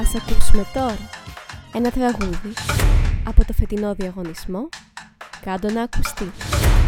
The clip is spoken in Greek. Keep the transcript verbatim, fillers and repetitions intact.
Ας ακούσουμε τώρα ένα τραγούδι από το φετινό διαγωνισμό «Κάντο να ακουστεί».